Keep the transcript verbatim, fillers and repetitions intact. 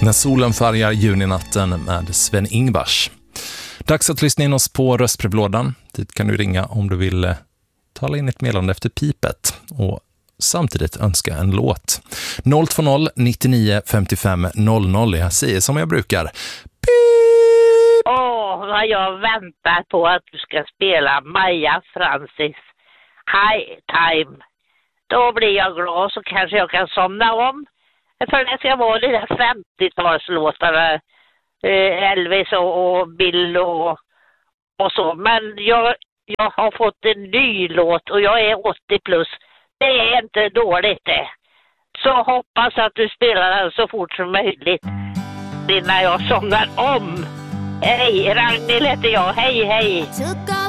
När solen färgar juninatten med Sven-Ingvars. Dags att lyssna in oss på röstbrevlådan. Dit kan du ringa om du vill eh, tala in ett meddelande efter pipet och samtidigt önska en låt. noll två noll nittionio femtiofem noll noll. Jag säger som jag brukar. Pip! Åh, oh, vad jag väntar på att du ska spela Maja Francis High Time. Då blir jag glad, så kanske jag kan somna om. För det ska vara de där femtiotalslåtarna, eh, Elvis och, och Bill och, och så. Men jag, jag har fått en ny låt och jag är åttio plus. Det är inte dåligt det. Så hoppas att du spelar den så fort som möjligt innan jag somnar om. Hej, Ragnhild heter jag. Hej, hej.